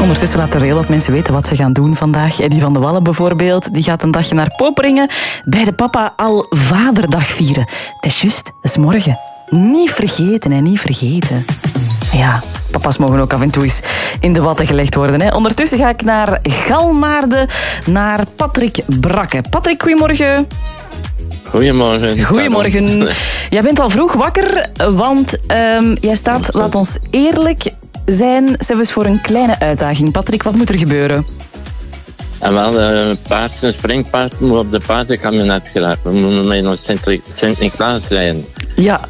Ondertussen laten er heel wat mensen weten wat ze gaan doen vandaag. Eddie van de Wallen bijvoorbeeld, die gaat een dagje naar Poperingen. Bij de papa al Vaderdag vieren. Het is juist, dat is morgen. Niet vergeten, hè, niet vergeten. Ja, papa's mogen ook af en toe eens in de watten gelegd worden. Hè. Ondertussen ga ik naar Galmaarden, naar Patrick Brakke. Patrick, goedemorgen. Goedemorgen. Goedemorgen. Jij bent al vroeg wakker, want jij staat, laat ons eerlijk zijn, zelfs voor een kleine uitdaging. Patrick, wat moet er gebeuren? En wel, een springpaard moet op de paardenkabinet geraakt. We moeten met nog Sint-Niklaas rijden. Ja.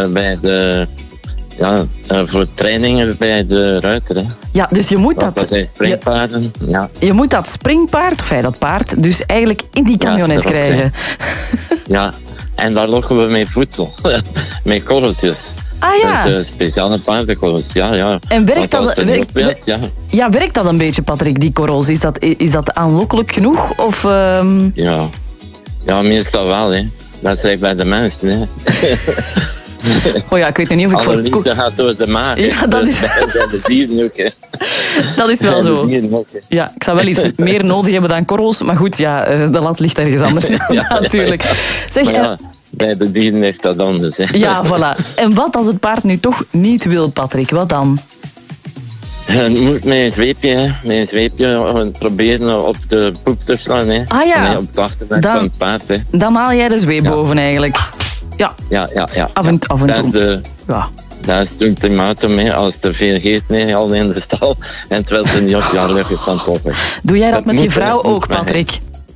Voor trainingen bij de ruiter. Hè. Ja, dus je moet dat zijn springpaarden. Je moet dat springpaard, of dat paard, dus eigenlijk in die camionet krijgen. Ja, en daar lokken we mee voedsel. Met korreltjes. Ah ja. Dus, speciale paardenkorrels, ja. En werkt dat een beetje, Patrick, die korrels? Is dat aanlokkelijk genoeg? Of, Ja, meestal wel, hè. Dat zeg bij de mensen, hè. Oh ja, ik weet niet of ik voor... liefde gaat door de maag. Ja, dat is... de dieren ook, hè. Dat is wel zo. Ja, ik zou wel iets meer nodig hebben dan korrels, maar goed, ja, de lat ligt ergens anders natuurlijk. Zeg, bij de dieren heeft dat anders, hè. Ja, voilà. En wat als het paard nu toch niet wil, Patrick? Wat dan? Je moet met een zweepje proberen op de poep te slaan, hè. Ah ja. Nee, op het achterdak van het paard, hè. Dan haal jij de zweep boven eigenlijk. Ja. Af en toe. Dat is toen klimatum, hè. Als er veel geeft, nee, al in de stal. En terwijl ze niet op je lucht is van toppen. Doe jij dat met je vrouw ook, Patrick?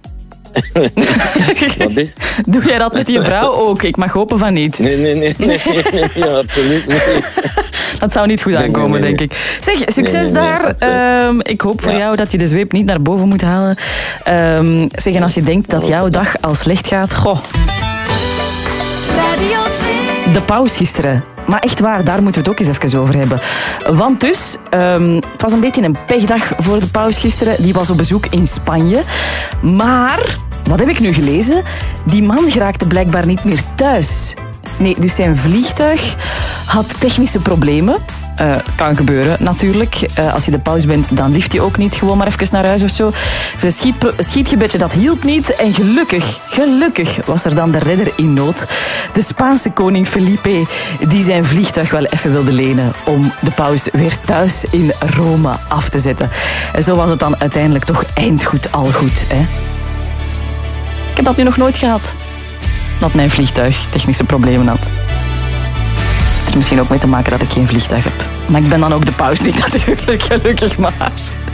Wat is? Doe jij dat met je vrouw ook? Ik mag hopen van niet. Nee, absoluut niet. Dat zou niet goed aankomen, denk ik. Zeg, succes daar. Ik hoop voor jou dat je de zweep niet naar boven moet halen. Zeg, en als je denkt dat jouw dag al slecht gaat, goh. De paus gisteren. Maar echt waar, daar moeten we het ook eens even over hebben. Want dus, het was een beetje een pechdag voor de paus gisteren. Die was op bezoek in Spanje. Maar, wat heb ik nu gelezen? Die man geraakte blijkbaar niet meer thuis. Nee, dus zijn vliegtuig had technische problemen. Kan gebeuren, natuurlijk. Als je de paus bent, dan lift je ook niet gewoon maar even naar huis of zo. Een schietgebedje, dat hielp niet. En gelukkig was er dan de redder in nood. De Spaanse koning Felipe, die zijn vliegtuig wel even wilde lenen om de paus weer thuis in Rome af te zetten. En zo was het dan uiteindelijk toch eindgoed al goed, hè? Ik heb dat nu nog nooit gehad. Dat mijn vliegtuig technische problemen had. Het heeft misschien ook mee te maken dat ik geen vliegtuig heb. Maar ik ben dan ook de paus niet natuurlijk, gelukkig maar.